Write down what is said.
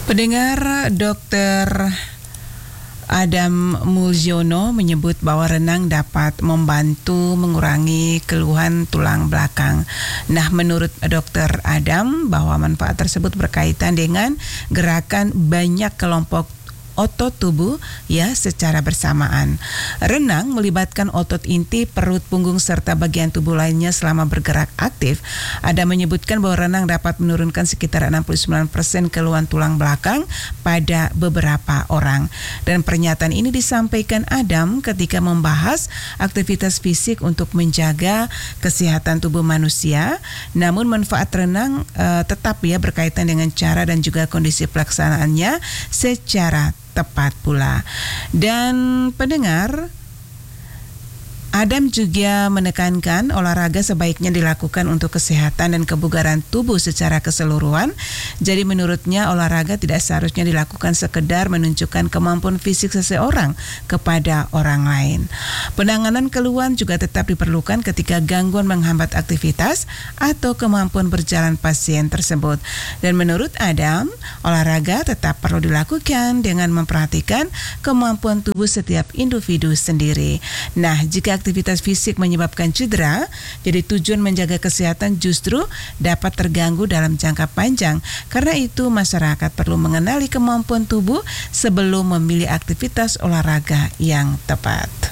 Pendengar, Dr. Adam Mulyono menyebut bahwa renang dapat membantu mengurangi keluhan tulang belakang. Nah, menurut Dr. Adam, bahwa manfaat tersebut berkaitan dengan gerakan banyak kelompok otot tubuh secara bersamaan. Renang melibatkan otot inti, perut, punggung serta bagian tubuh lainnya selama bergerak aktif. Ada menyebutkan bahwa renang dapat menurunkan sekitar 69% keluhan tulang belakang pada beberapa orang. Dan pernyataan ini disampaikan Adam ketika membahas aktivitas fisik untuk menjaga kesehatan tubuh manusia. Namun manfaat renang tetap berkaitan dengan cara dan juga kondisi pelaksanaannya secara tepat pula. Dan pendengar, Adam juga menekankan olahraga sebaiknya dilakukan untuk kesehatan dan kebugaran tubuh secara keseluruhan. Jadi menurutnya olahraga tidak seharusnya dilakukan sekedar menunjukkan kemampuan fisik seseorang kepada orang lain. Penanganan keluhan juga tetap diperlukan ketika gangguan menghambat aktivitas atau kemampuan berjalan pasien tersebut. Dan menurut Adam, olahraga tetap perlu dilakukan dengan memperhatikan kemampuan tubuh setiap individu sendiri. Nah, jika aktivitas fisik menyebabkan cedera, jadi tujuan menjaga kesehatan justru dapat terganggu dalam jangka panjang. Karena itu masyarakat perlu mengenali kemampuan tubuh sebelum memilih aktivitas olahraga yang tepat.